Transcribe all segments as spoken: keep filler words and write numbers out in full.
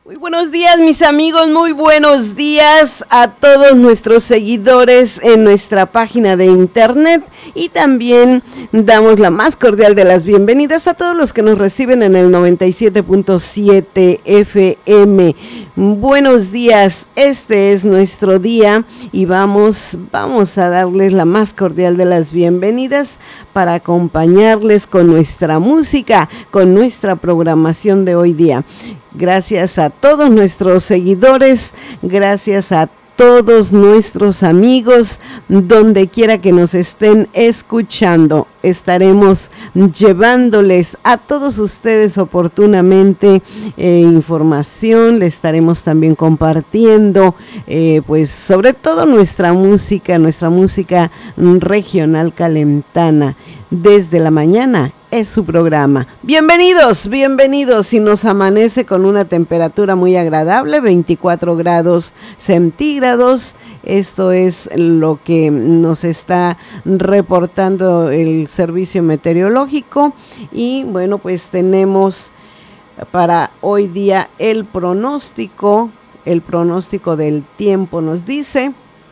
Muy buenos días, mis amigos, muy buenos días a todos nuestros seguidores en nuestra página de internet y también damos la más cordial de las bienvenidas a todos los que nos reciben en el noventa y siete punto siete F M. Buenos días, este es nuestro día y vamos, vamos a darles la más cordial de las bienvenidas para acompañarles con nuestra música, con nuestra programación de hoy día. Gracias a todos nuestros seguidores, gracias a todos nuestros amigos, donde quiera que nos estén escuchando. Estaremos llevándoles a todos ustedes oportunamente eh, información, le estaremos también compartiendo, eh, pues sobre todo nuestra música, nuestra música regional calentana. Desde la mañana es su programa. Bienvenidos, bienvenidos. Y nos amanece con una temperatura muy agradable, veinticuatro grados centígrados. Esto es lo que nos está reportando el servicio meteorológico. Y bueno, pues tenemos para hoy día el pronóstico, el pronóstico del tiempo nos dice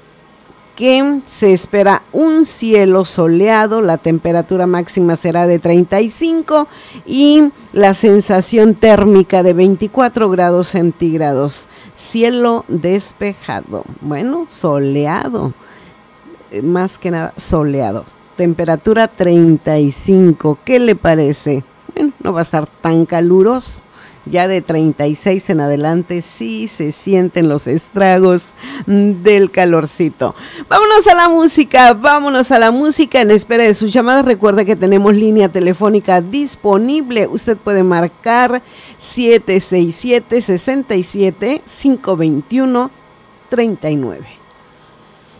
que se espera un cielo soleado, la temperatura máxima será de treinta y cinco y la sensación térmica de veinticuatro grados centígrados, cielo despejado, bueno, soleado, más que nada soleado, temperatura treinta y cinco, ¿qué le parece? Bueno, no va a estar tan caluroso. Ya de treinta y seis en adelante sí se sienten los estragos del calorcito. Vámonos a la música, vámonos a la música en espera de sus llamadas. Recuerda que tenemos línea telefónica disponible. Usted puede marcar siete seis siete, seis siete, cinco dos uno, tres nueve.